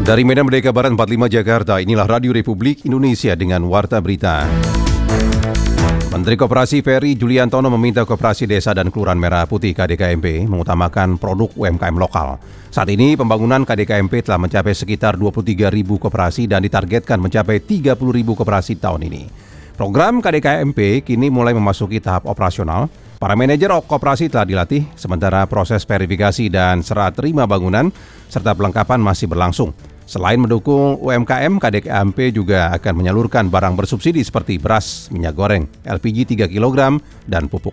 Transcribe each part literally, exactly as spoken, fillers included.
Dari Medan Merdeka Barat empat puluh lima Jakarta, inilah Radio Republik Indonesia dengan Warta Berita. Menteri Koperasi Ferry Juliantono meminta Koperasi Desa dan Kelurahan Merah Putih K D K M P mengutamakan produk U M K M lokal. Saat ini pembangunan K D K M P telah mencapai sekitar dua puluh tiga ribu koperasi dan ditargetkan mencapai tiga puluh ribu koperasi tahun ini. Program K D K M P kini mulai memasuki tahap operasional. Para manajer koperasi telah dilatih, sementara proses verifikasi dan serah terima bangunan serta pelengkapan masih berlangsung. Selain mendukung U M K M, K D K M P juga akan menyalurkan barang bersubsidi seperti beras, minyak goreng, L P G tiga kilogram, dan pupuk.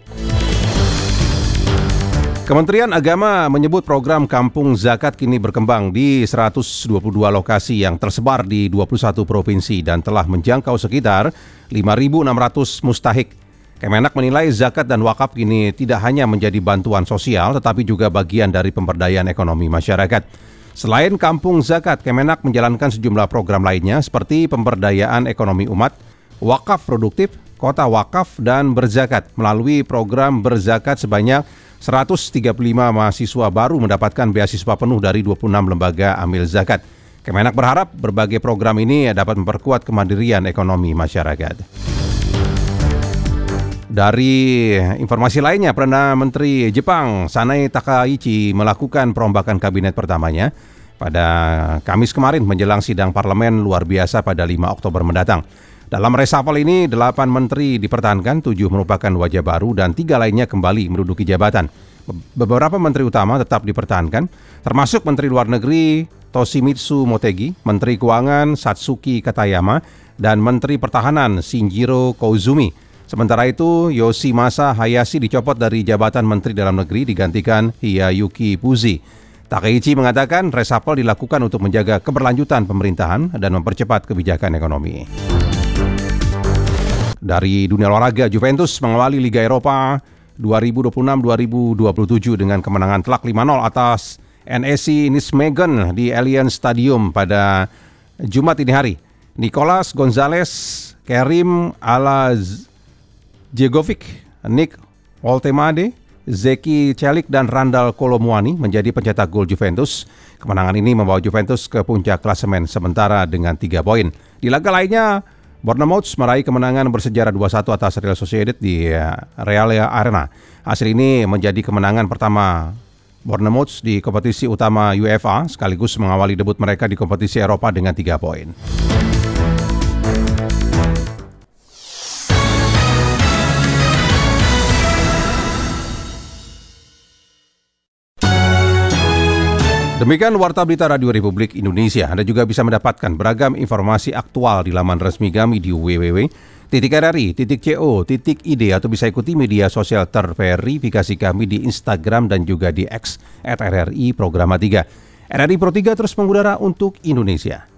Kementerian Agama menyebut program Kampung Zakat kini berkembang di seratus dua puluh dua lokasi yang tersebar di dua puluh satu provinsi dan telah menjangkau sekitar lima ribu enam ratus mustahik. Kemenak menilai zakat dan wakaf kini tidak hanya menjadi bantuan sosial, tetapi juga bagian dari pemberdayaan ekonomi masyarakat. Selain Kampung Zakat, Kemenak menjalankan sejumlah program lainnya seperti pemberdayaan ekonomi umat, wakaf produktif, kota wakaf, dan berzakat. Melalui program berzakat sebanyak seratus tiga puluh lima mahasiswa baru mendapatkan beasiswa penuh dari dua puluh enam lembaga amil zakat. Kemenak berharap berbagai program ini dapat memperkuat kemandirian ekonomi masyarakat. Dari informasi lainnya, Perdana Menteri Jepang Sanae Takaichi melakukan perombakan kabinet pertamanya pada Kamis kemarin menjelang sidang parlemen luar biasa pada lima Oktober mendatang. Dalam reshuffle ini, delapan menteri dipertahankan, tujuh merupakan wajah baru dan tiga lainnya kembali menduduki jabatan. Beberapa menteri utama tetap dipertahankan, termasuk Menteri Luar Negeri Toshimitsu Motegi, Menteri Keuangan Satsuki Katayama, dan Menteri Pertahanan Shinjiro Koizumi. Sementara itu, Yoshimasa Hayashi dicopot dari jabatan Menteri Dalam Negeri digantikan Hiyayuki Fuji. Takeichi mengatakan reshuffle dilakukan untuk menjaga keberlanjutan pemerintahan dan mempercepat kebijakan ekonomi. Dari dunia olahraga, Juventus mengawali Liga Eropa dua ribu dua puluh enam dua ribu dua puluh tujuh dengan kemenangan telak lima nol atas N E C Nijmegen di Allianz Stadium pada Jumat ini hari. Nicolas Gonzalez, Kerim Alaz Djegovic, Nick Oltemade, Zeki Celik, dan Randal Kolomuani menjadi pencetak gol Juventus. Kemenangan ini membawa Juventus ke puncak klasemen sementara dengan tiga poin. Di laga lainnya, Bournemouth meraih kemenangan bersejarah dua satu atas Real Sociedad di Real Arena. Hasil ini menjadi kemenangan pertama Bournemouth di kompetisi utama UEFA, sekaligus mengawali debut mereka di kompetisi Eropa dengan tiga poin. Demikian Warta Berita Radio Republik Indonesia. Anda juga bisa mendapatkan beragam informasi aktual di laman resmi kami di w w w titik r r i titik co titik i d atau bisa ikuti media sosial terverifikasi kami di Instagram dan juga di X at R R I Programa tiga. R R I Pro tiga terus mengudara untuk Indonesia.